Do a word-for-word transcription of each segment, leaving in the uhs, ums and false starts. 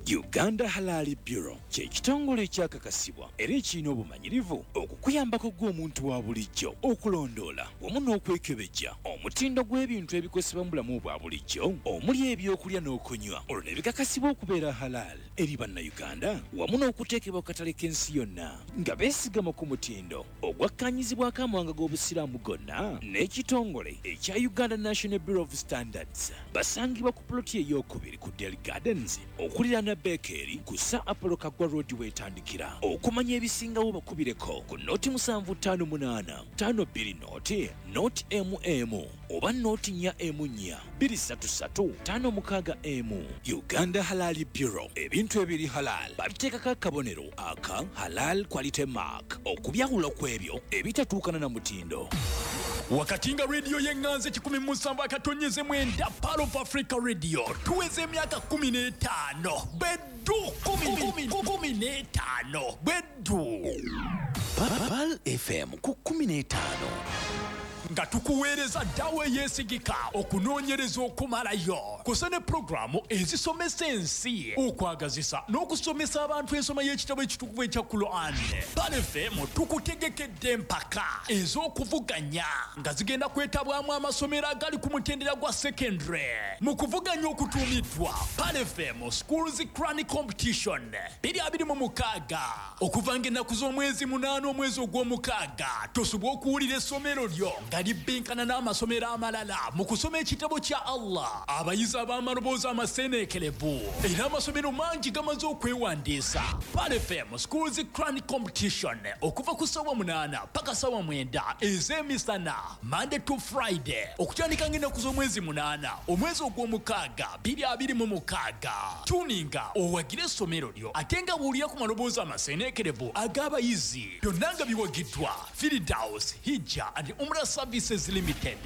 Uganda Halal Bureau kye kitongole ekyakakasibwa era ekirina obumanyirivu okukuyambako gw'omuntu wa bulijjo okulondoola wamu n'okwekebejja omutindo gw'ebintu ebikozesebwa mu bulamu bwa bulijjo omuli ebyokulya n'okunywa olwo ne bikakasibwa okubeera halal eri bannayuganda wamu n'okuteekebwa ku katale k'ensi yonna nga beesigama ku mutindo ogwakkanyizibwako amawanga g'obusiraamu gonna n'ekitongole ekya Uganda National Bureau of Standards. Basangibwa ku ploti ey'okubiri ku Dairy Gardens okuliraana Bakery ku Sir Apollo Kagwa Road wetandikira. Okumanya ebisingawo bakubireko ku noti musanvu ttaano munaana ttaano bbiri noti noti M M oba noti nnya M nnya bbiri ssatu ssatu ttaano mukaaga M. Uganda Halal Bureau, ebintu ebiri halal babiteekako akabonero aka Halal Quality Mark okubyawula kw'ebyo ebitatuukana na mutindo. Wakati nga radio yenganze kikumi musanvu akatonyeze mwenda Pearl of Africa Radio tuweze emyaka kumi n'etaano beddu kumi n'etaano beddu Pearl F M ku kumi n'etaano nga tukuweereza ddawo eyeesigika okunoonyereza okumalayo kusa ne pulogulaamu ezisomesa ensi okwagazisa n'okusomesa abantu ensoma y'ekitabo ekitukuvu ekya Quran. Pearl F M tukutegekedde empaka ez'okuvuganya nga zigenda kwetabwamu amasomero agali ku mutendera gwa secondary mu kuvuganya okutuumiddwa Pearl F M Schools Quran Competition bbiri abiri mu mukaaga okuva ng'ennaku z'omwezi munaana omwezi ogw'omukaaga tosobwa okuwulira essomero lyo nga libbinkana n'amasomero amalala mu kusoma ekitabo kya Allah. Abayizi ab'amaloboozi amaseeneekerevu era amasomero mangi gamaze okwewandiisa. Pearl F M Schools Quran Competition okuva ku ssaawa munaana paka ssaawa mwenda ez'emisana Monday to Friday okutandika ng'ennaku z'omwezi munaana omwezi ogw'omukaaga bbiri abiri mu mukaaga. Tuninga owagire essomero lyo ate nga buulira ku maloboozi amaseeneekerevu ag'abayizi byonna nga biwagiddwa Firdaus Hijja and Umrah Services Limited.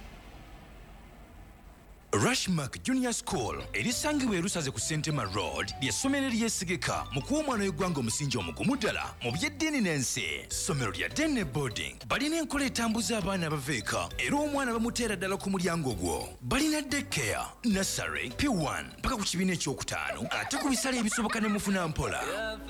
Rushmark Junior School erisangibwa e Lusaze ku Sentema Road ly'essomero eryesigika mu kuwa omwana w'eggwanga omusingi omugumu ddala mu by'eddiini n'ensi. Ssomero lya Dene Boarding balina enkola etambuza abaana abaveeka era omwana bamuteera ddala ku mulyango gwo. Balina daycare, nursery, P one mpaka ku kibiina ekyokutaano ate ku bisale ebisoboka ne mufuna mpola.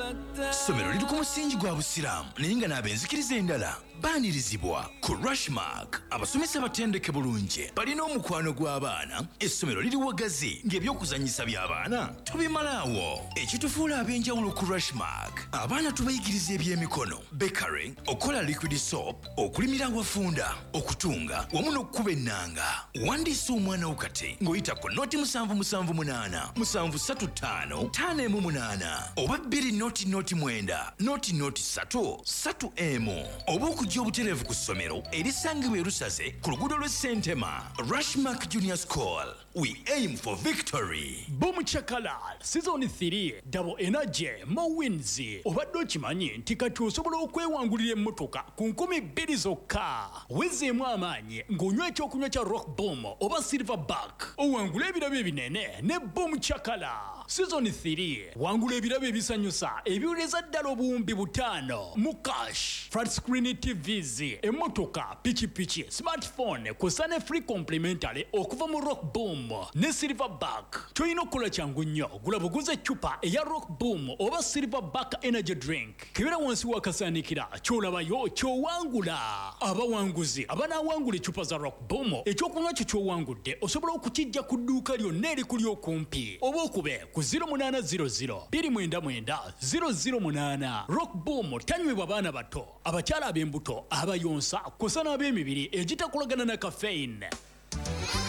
Ssomero liri ku musingi gwa busiraamu naye nga n'abenzikiriza endala baanirizibwa. Ku Rushmark abasomesa batendeke bulungi balina omukwano gw'abaana. Essomero liri wagazi ng'ebyokuzanyisa by'abaana tubimalaawo. Ekitufuula ab'enjawulo ku Rushmark abaana tubayigiriza ebyemikono, bakery, okola liquid soap, okulimira awafunda, okutunga wamu n'okukuba ennanga. Wandiisa omwana wo kati ng'oyita ku noti musanvu musanvu munaana musanvu ssatu ttaano ttaano emu munaana oba bbiri noti noti mwenda noti noti ssatu ssatu emu oba okujja obutereevu ku ssomero erisangibwa e Lusaze ku luguudo lw'e Sentema. Rushmark Junior School, we aim for victory. Boom Chakalal Season three Double Energy Mo Wins. Obadde okimanyi nti kati osobola okwewangulira emmotoka ku nkumi bbiri zokka. Wezeemu amaanyi ng'onywa ekyokunywa kya Rock Boom oba Silverback owangula ebirabo ebinene ne Boom Chakala. Season three wangula ebirabo ebisanyusa ebiwuleza ddala obuwumbi butaano mu cash, flat screen T Vs, emmotoka, pikipiki, smartphone kusa ne free complimentary okuva mu Rock Boom ne Silverback. Toyina okukola kyangu nnyo, gula buguze eccupa eya Rock Boom oba Silverback energy drink. Kebera wansi wakasaanikira ky'olabayo ky'owangula. Abawanguzi abanaawangula eccupa za Rock Boom ekyokunywa kyo ky'owangudde osobola okukijja ku dduuka lyonna erikuli okumpi oba okube ku zero munana zero zero bbiri mwenda mwenda zero zero munana. Rock Boom tanywebwa baana bato, abakyala ab'embuto, abayonsa kusa n'ab'emibiri egitakolagana na caffeine.